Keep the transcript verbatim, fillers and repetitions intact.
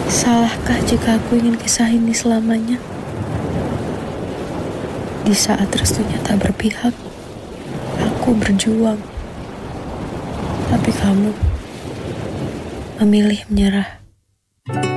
Salahkah jika aku ingin kisah ini selamanya? Di saat restunya tak berpihak, aku berjuang. Tapi kamu memilih menyerah.